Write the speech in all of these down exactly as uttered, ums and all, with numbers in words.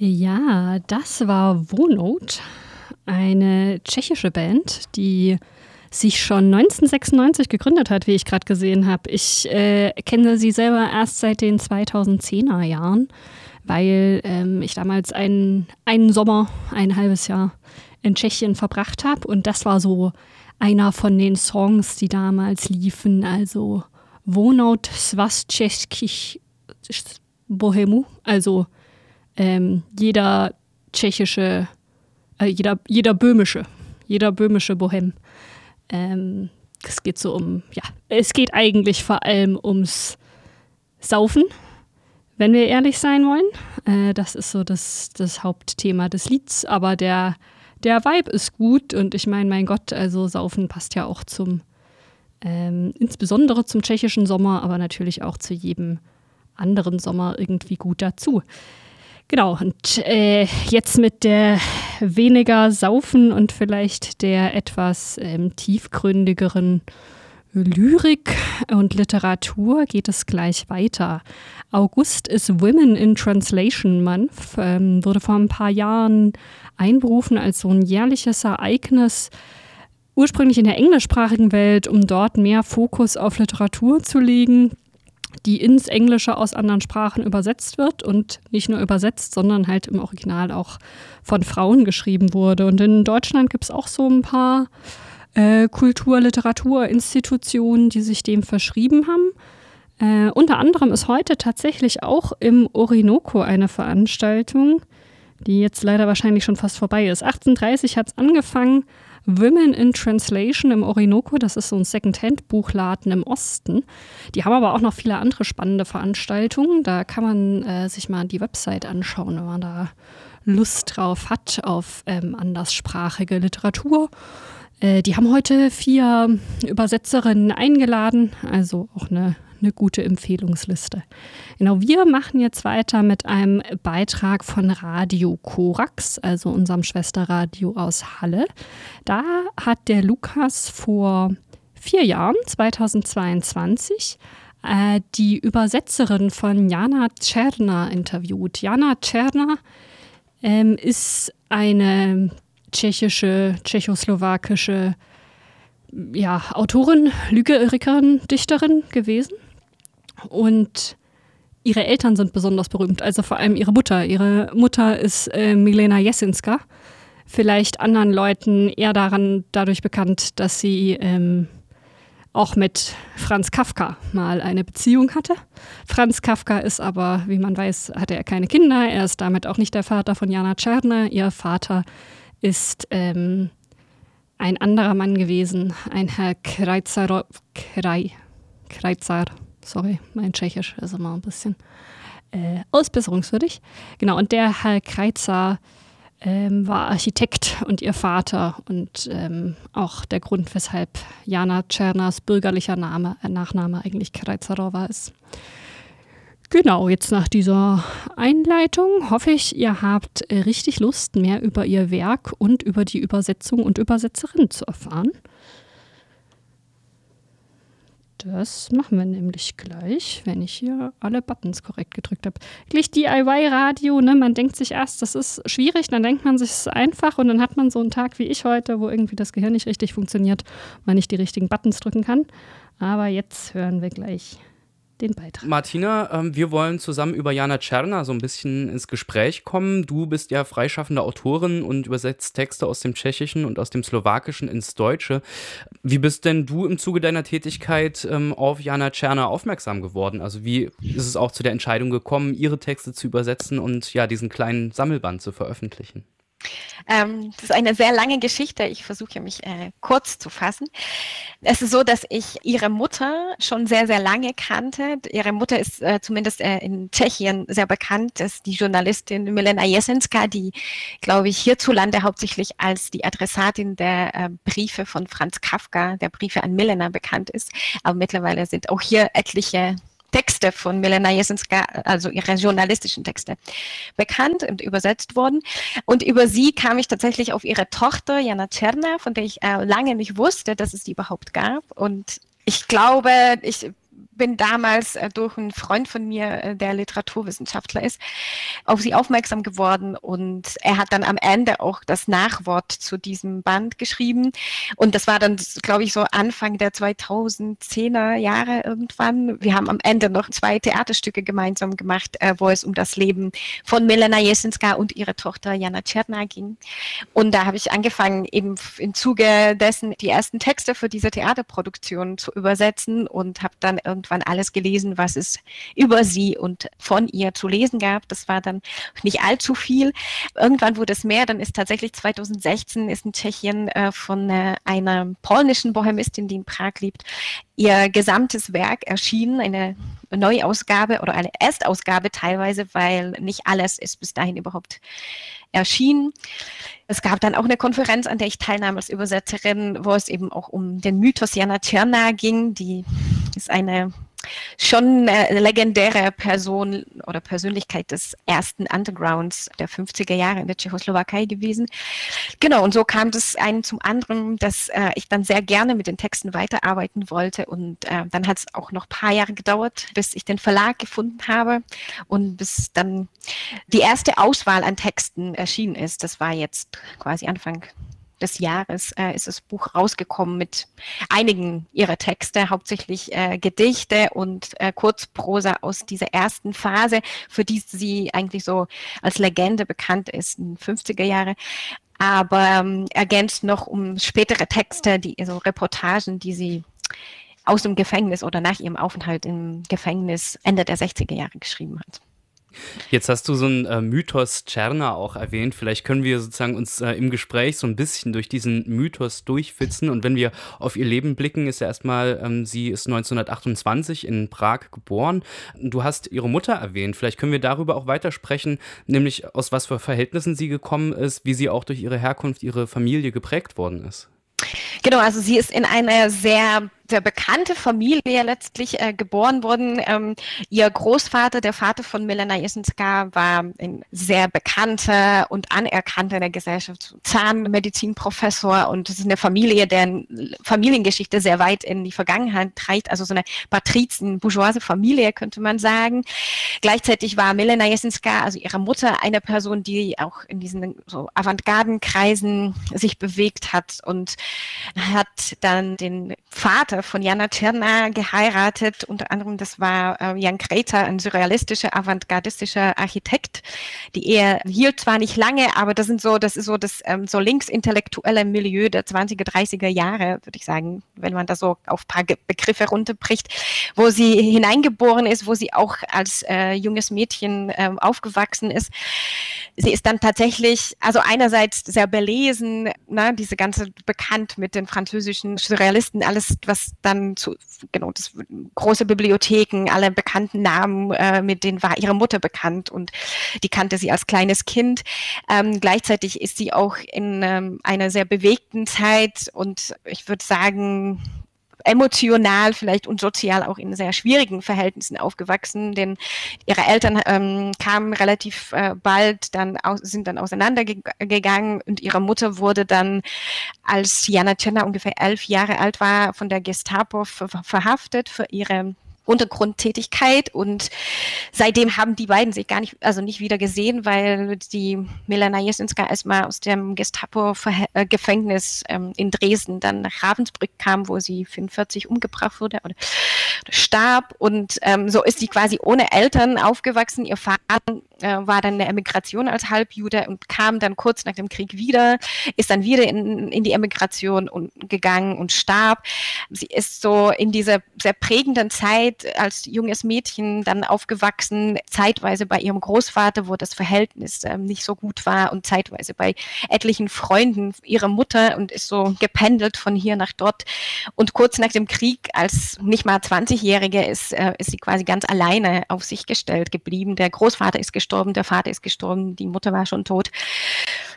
Ja, das war Wohnnote, eine tschechische Band, die sich schon neunzehnhundertsechsundneunzig gegründet hat, wie ich gerade gesehen habe. Ich äh, kenne sie selber erst seit den zweitausendzehner Jahren, weil ähm, ich damals einen, einen Sommer, ein halbes Jahr in Tschechien verbracht habe. Und das war so einer von den Songs, die damals liefen. Also Wohnnote svaz českých bohemů, also ähm, jeder tschechische, äh, jeder, jeder böhmische, jeder böhmische Bohem. Ähm, es geht so um, ja, es geht eigentlich vor allem ums Saufen, wenn wir ehrlich sein wollen. Äh, das ist so das, das Hauptthema des Lieds, aber der, der Vibe ist gut und ich meine, mein Gott, also Saufen passt ja auch zum, ähm, insbesondere zum tschechischen Sommer, aber natürlich auch zu jedem anderen Sommer irgendwie gut dazu. Genau, und äh, jetzt mit der weniger Saufen und vielleicht der etwas ähm, tiefgründigeren Lyrik und Literatur geht es gleich weiter. August ist Women in Translation Month, ähm, wurde vor ein paar Jahren einberufen als so ein jährliches Ereignis, ursprünglich in der englischsprachigen Welt, um dort mehr Fokus auf Literatur zu legen, die ins Englische aus anderen Sprachen übersetzt wird und nicht nur übersetzt, sondern halt im Original auch von Frauen geschrieben wurde. Und in Deutschland gibt es auch so ein paar äh, Kultur-, Literaturinstitutionen, die sich dem verschrieben haben. Äh, unter anderem ist heute tatsächlich auch im Orinoco eine Veranstaltung, die jetzt leider wahrscheinlich schon fast vorbei ist. achtzehn Uhr dreißig hat es angefangen. Women in Translation im Orinoco, das ist so ein Secondhand-Buchladen im Osten. Die haben aber auch noch viele andere spannende Veranstaltungen. Da kann man äh, sich mal die Website anschauen, wenn man da Lust drauf hat, auf ähm, anderssprachige Literatur. Äh, die haben heute vier Übersetzerinnen eingeladen, also auch eine eine gute Empfehlungsliste. Genau, wir machen jetzt weiter mit einem Beitrag von Radio Korax, also unserem Schwesterradio aus Halle. Da hat der Lukas vor vier Jahren, zweitausendzweiundzwanzig, äh, die Übersetzerin von Jana Černá interviewt. Jana Černá ähm, ist eine tschechische, tschechoslowakische ja, Autorin, Lyrikerin, Dichterin gewesen. Und ihre Eltern sind besonders berühmt, also vor allem ihre Mutter. Ihre Mutter ist äh, Milena Jesenská, vielleicht anderen Leuten eher daran, dadurch bekannt, dass sie ähm, auch mit Franz Kafka mal eine Beziehung hatte. Franz Kafka ist aber, wie man weiß, hatte er keine Kinder. Er ist damit auch nicht der Vater von Jana Černá. Ihr Vater ist ähm, ein anderer Mann gewesen, ein Herr Krajcar, Kraj, Krajcar. Sorry, mein Tschechisch ist immer ein bisschen äh, ausbesserungswürdig. Genau, und der Herr Krajcar ähm, war Architekt und ihr Vater und ähm, auch der Grund, weshalb Jana Černá's bürgerlicher Name, äh, Nachname eigentlich Krajcarova ist. Genau, jetzt nach dieser Einleitung hoffe ich, ihr habt richtig Lust, mehr über ihr Werk und über die Übersetzung und Übersetzerin zu erfahren. Das machen wir nämlich gleich, wenn ich hier alle Buttons korrekt gedrückt habe. Gleich D I Y-Radio, ne? Man denkt sich erst, das ist schwierig, dann denkt man sich, es ist einfach und dann hat man so einen Tag wie ich heute, wo irgendwie das Gehirn nicht richtig funktioniert, man nicht die richtigen Buttons drücken kann. Aber jetzt hören wir gleich den Beitrag. Martina, ähm, wir wollen zusammen über Jana Černá so ein bisschen ins Gespräch kommen. Du bist ja freischaffende Autorin und übersetzt Texte aus dem Tschechischen und aus dem Slowakischen ins Deutsche. Wie bist denn du im Zuge deiner Tätigkeit ähm, auf Jana Černá aufmerksam geworden? Also wie ist es auch zu der Entscheidung gekommen, ihre Texte zu übersetzen und ja diesen kleinen Sammelband zu veröffentlichen? Ähm, das ist eine sehr lange Geschichte. Ich versuche mich äh, kurz zu fassen. Es ist so, dass ich ihre Mutter schon sehr, sehr lange kannte. Ihre Mutter ist äh, zumindest äh, in Tschechien sehr bekannt. Das ist die Journalistin Milena Jesenská, die, glaube ich, hierzulande hauptsächlich als die Adressatin der äh, Briefe von Franz Kafka, der Briefe an Milena bekannt ist. Aber mittlerweile sind auch hier etliche Texte von Milena Jesenská, also ihre journalistischen Texte, bekannt und übersetzt worden. Und über sie kam ich tatsächlich auf ihre Tochter Jana Černá, von der ich äh, lange nicht wusste, dass es die überhaupt gab. Und ich glaube, ich bin damals äh, durch einen Freund von mir, äh, der Literaturwissenschaftler ist, auf sie aufmerksam geworden und er hat dann am Ende auch das Nachwort zu diesem Band geschrieben und das war dann, glaube ich, so Anfang der zweitausendzehner Jahre irgendwann. Wir haben am Ende noch zwei Theaterstücke gemeinsam gemacht, äh, wo es um das Leben von Milena Jesenská und ihre Tochter Jana Černá ging. Und da habe ich angefangen, eben im Zuge dessen die ersten Texte für diese Theaterproduktion zu übersetzen und habe dann irgendwann alles gelesen, was es über sie und von ihr zu lesen gab. Das war dann nicht allzu viel. Irgendwann wurde es mehr. Dann ist tatsächlich zweitausendsechzehn ist in Tschechien äh, von äh, einer polnischen Bohemistin, die in Prag lebt, ihr gesamtes Werk erschienen, eine Neuausgabe oder eine Erstausgabe teilweise, weil nicht alles ist bis dahin überhaupt erschienen. Es gab dann auch eine Konferenz, an der ich teilnahm als Übersetzerin, wo es eben auch um den Mythos Jana Černá ging. Die ist eine schon eine legendäre Person oder Persönlichkeit des ersten Undergrounds der fünfziger Jahre in der Tschechoslowakei gewesen. Genau, und so kam das einen zum anderen, dass äh, ich dann sehr gerne mit den Texten weiterarbeiten wollte und äh, dann hat es auch noch ein paar Jahre gedauert, bis ich den Verlag gefunden habe und bis dann die erste Auswahl an Texten erschienen ist. Das war jetzt quasi Anfang des Jahres äh, ist das Buch rausgekommen mit einigen ihrer Texte, hauptsächlich äh, Gedichte und äh, Kurzprosa aus dieser ersten Phase, für die sie eigentlich so als Legende bekannt ist, in den fünfziger Jahre. Aber ähm, ergänzt noch um spätere Texte, die so Reportagen, die sie aus dem Gefängnis oder nach ihrem Aufenthalt im Gefängnis Ende der sechziger Jahre geschrieben hat. Jetzt hast du so einen äh, Mythos Černá auch erwähnt. Vielleicht können wir sozusagen uns äh, im Gespräch so ein bisschen durch diesen Mythos durchfitzen. Und wenn wir auf ihr Leben blicken, ist ja erstmal, ähm, sie ist neunzehnhundertachtundzwanzig in Prag geboren. Du hast ihre Mutter erwähnt. Vielleicht können wir darüber auch weitersprechen, nämlich aus was für Verhältnissen sie gekommen ist, wie sie auch durch ihre Herkunft, ihre Familie geprägt worden ist. Genau, also sie ist in einer sehr sehr bekannte Familie letztlich äh, geboren worden. Ähm, ihr Großvater, der Vater von Milena Jesenská, war ein sehr bekannter und anerkannter in der Gesellschaft Zahnmedizinprofessor und es ist eine Familie, deren Familiengeschichte sehr weit in die Vergangenheit trägt, also so eine Patrizen-bourgeoise Familie, könnte man sagen. Gleichzeitig war Milena Jesenská, also ihre Mutter, eine Person, die auch in diesen so Avantgardenkreisen sich bewegt hat und hat dann den Vater von Jana Černá geheiratet. Unter anderem, das war äh, Jan Kreitar, ein surrealistischer, avantgardistischer Architekt. Die Ehe hielt zwar nicht lange, aber das sind so, das ist so das ähm, so linksintellektuelle Milieu der zwanziger, dreißiger Jahre, würde ich sagen, wenn man das so auf ein paar Ge- Begriffe runterbricht, wo sie hineingeboren ist, wo sie auch als äh, junges Mädchen äh, aufgewachsen ist. Sie ist dann tatsächlich, also einerseits sehr belesen, ne, diese ganze bekannt mit den französischen Surrealisten, alles, was dann zu, genau, das große Bibliotheken, alle bekannten Namen, äh, mit denen war ihre Mutter bekannt und die kannte sie als kleines Kind. Ähm, gleichzeitig ist sie auch in ähm, einer sehr bewegten Zeit und ich würde sagen, emotional vielleicht und sozial auch in sehr schwierigen Verhältnissen aufgewachsen, denn ihre Eltern ähm, kamen relativ äh, bald, dann aus, sind dann auseinandergegangen und ihre Mutter wurde dann, als Jana Černá ungefähr elf Jahre alt war, von der Gestapo ver- verhaftet für ihre Untergrundtätigkeit und seitdem haben die beiden sich gar nicht, also nicht wieder gesehen, weil die Milena Jesenská erstmal aus dem Gestapo-Gefängnis ähm, in Dresden dann nach Ravensbrück kam, wo sie fünfundvierzig umgebracht wurde oder, oder starb und ähm, so ist sie quasi ohne Eltern aufgewachsen. Ihr Vater äh, war dann in der Emigration als Halbjude und kam dann kurz nach dem Krieg wieder, ist dann wieder in, in die Emigration und, gegangen und starb. Sie ist so in dieser sehr prägenden Zeit als junges Mädchen dann aufgewachsen, zeitweise bei ihrem Großvater, wo das Verhältnis ähm, nicht so gut war und zeitweise bei etlichen Freunden ihrer Mutter und ist so gependelt von hier nach dort. Und kurz nach dem Krieg, als nicht mal zwanzigjährige ist, äh, ist sie quasi ganz alleine auf sich gestellt geblieben. Der Großvater ist gestorben, der Vater ist gestorben, die Mutter war schon tot.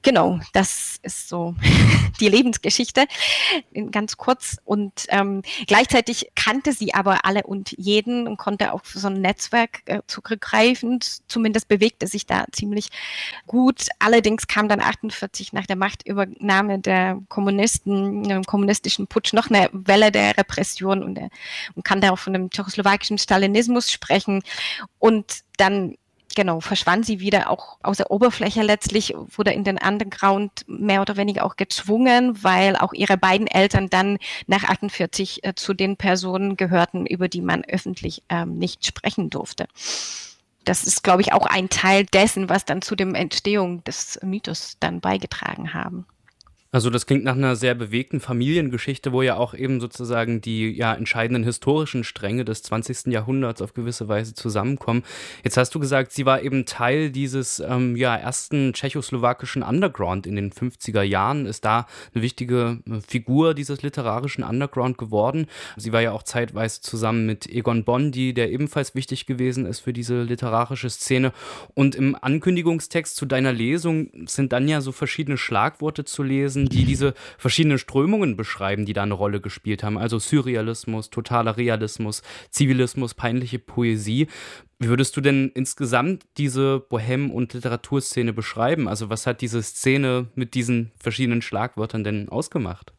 Genau, das ist so die Lebensgeschichte, ganz kurz. Und ähm, gleichzeitig kannte sie aber alle und jeden und konnte auf so ein Netzwerk äh, zurückgreifen. Zumindest bewegte sich da ziemlich gut. Allerdings kam dann achtundvierzig nach der Machtübernahme der Kommunisten, dem kommunistischen Putsch, noch eine Welle der Repression und, der, und kann da auch von dem tschechoslowakischen Stalinismus sprechen. Und dann Genau, verschwand sie wieder auch aus der Oberfläche letztlich, wurde in den Underground mehr oder weniger auch gezwungen, weil auch ihre beiden Eltern dann nach achtundvierzig äh, zu den Personen gehörten, über die man öffentlich ähm, nicht sprechen durfte. Das ist, glaube ich, auch ein Teil dessen, was dann zu der Entstehung des Mythos dann beigetragen haben. Also das klingt nach einer sehr bewegten Familiengeschichte, wo ja auch eben sozusagen die ja entscheidenden historischen Stränge des zwanzigsten Jahrhunderts auf gewisse Weise zusammenkommen. Jetzt hast du gesagt, sie war eben Teil dieses ähm, ja, ersten tschechoslowakischen Underground in den fünfziger Jahren, ist da eine wichtige Figur dieses literarischen Underground geworden. Sie war ja auch zeitweise zusammen mit Egon Bondy, der ebenfalls wichtig gewesen ist für diese literarische Szene. Und im Ankündigungstext zu deiner Lesung sind dann ja so verschiedene Schlagworte zu lesen, die diese verschiedenen Strömungen beschreiben, die da eine Rolle gespielt haben. Also Surrealismus, totaler Realismus, Zivilismus, peinliche Poesie. Wie würdest du denn insgesamt diese Bohem- und Literaturszene beschreiben? Also was hat diese Szene mit diesen verschiedenen Schlagwörtern denn ausgemacht?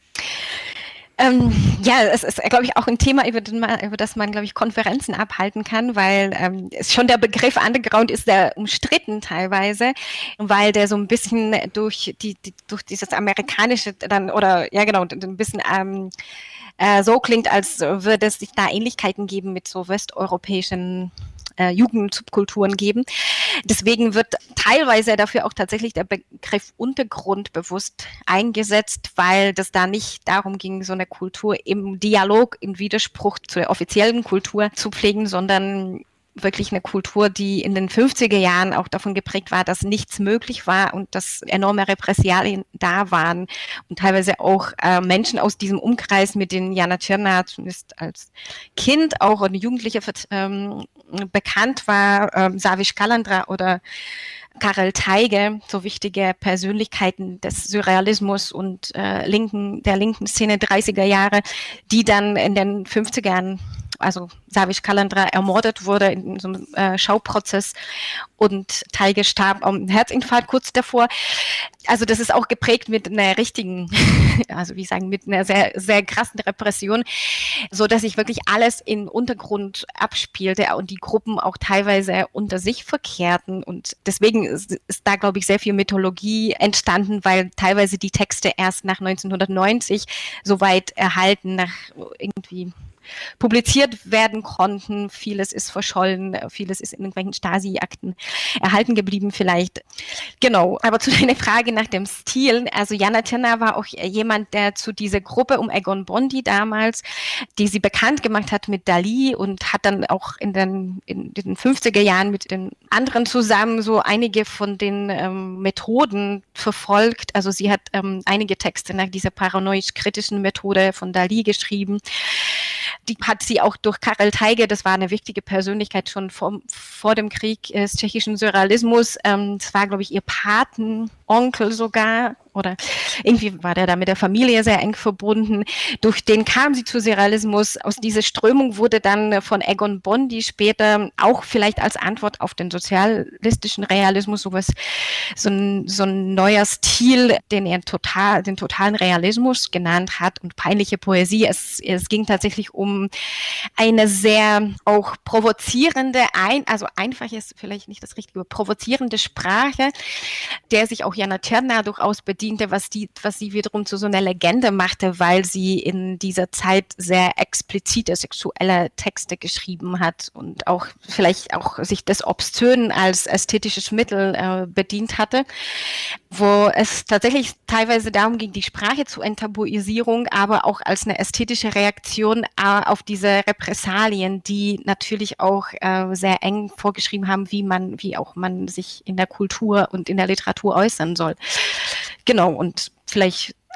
Ähm, ja, es ist, glaube ich, auch ein Thema, über, den man, über das man, glaube ich, Konferenzen abhalten kann, weil ähm, es schon der Begriff Underground ist sehr umstritten teilweise, weil der so ein bisschen durch die, die durch dieses amerikanische dann oder ja genau ein bisschen ähm, äh, so klingt, als würde es sich da Ähnlichkeiten geben mit so westeuropäischen äh, Jugendsubkulturen geben. Deswegen wird teilweise dafür auch tatsächlich der Begriff Untergrund bewusst eingesetzt, weil das da nicht darum ging, so eine Kultur im Dialog, im Widerspruch zur offiziellen Kultur zu pflegen, sondern wirklich eine Kultur, die in den fünfziger Jahren auch davon geprägt war, dass nichts möglich war und dass enorme Repressalien da waren und teilweise auch äh, Menschen aus diesem Umkreis, mit denen Jana Tschirner zumindest als Kind auch und Jugendliche ähm, bekannt war, ähm, Saviš Kalandra oder Karel Teige, so wichtige Persönlichkeiten des Surrealismus und äh, linken, der linken Szene dreißiger Jahre, die dann in den fünfziger Jahren, also Saviš Kalandra ermordet wurde in so einem äh, Schauprozess und Teige starb am Herzinfarkt kurz davor. Also das ist auch geprägt mit einer richtigen, also wie sagen, mit einer sehr, sehr krassen Repression, so dass sich wirklich alles im Untergrund abspielte und die Gruppen auch teilweise unter sich verkehrten und deswegen ist, ist da, glaube ich, sehr viel Mythologie entstanden, weil teilweise die Texte erst nach neunzehnhundertneunzig soweit erhalten, nach irgendwie publiziert werden konnten. Vieles ist verschollen, vieles ist in irgendwelchen Stasi-Akten erhalten geblieben vielleicht. Genau, aber zu deiner Frage nach dem Stil, also Jana Tschirner war auch jemand, der zu dieser Gruppe um Egon Bondy damals, die sie bekannt gemacht hat mit Dali und hat dann auch in den, in den fünfziger Jahren mit den anderen zusammen so einige von den ähm, Methoden verfolgt. Also sie hat ähm, einige Texte nach dieser paranoisch-kritischen Methode von Dali geschrieben. Die hat sie auch durch Karel Teige, das war eine wichtige Persönlichkeit schon vor, vor dem Krieg des tschechischen Surrealismus. Ähm, das war, glaube ich, ihr Patenonkel sogar. Oder irgendwie war der da mit der Familie sehr eng verbunden. Durch den kam sie zu Surrealismus. Aus dieser Strömung wurde dann von Egon Bondy später auch vielleicht als Antwort auf den sozialistischen Realismus sowas, so ein, so ein neuer Stil, den er total, den totalen Realismus genannt hat und peinliche Poesie. Es, es ging tatsächlich um eine sehr auch provozierende, ein, also einfach ist vielleicht nicht das richtige, provozierende Sprache, der sich auch Jana Tschirner durchaus bedient, was die, was sie wiederum zu so einer Legende machte, weil sie in dieser Zeit sehr explizite sexuelle Texte geschrieben hat und auch vielleicht auch sich des Obszönen als ästhetisches Mittel äh, bedient hatte, wo es tatsächlich teilweise darum ging, die Sprache zu Enttabuisierung, aber auch als eine ästhetische Reaktion äh, auf diese Repressalien, die natürlich auch äh, sehr eng vorgeschrieben haben, wie man, wie auch man sich in der Kultur und in der Literatur äußern soll. Genau, und vielleicht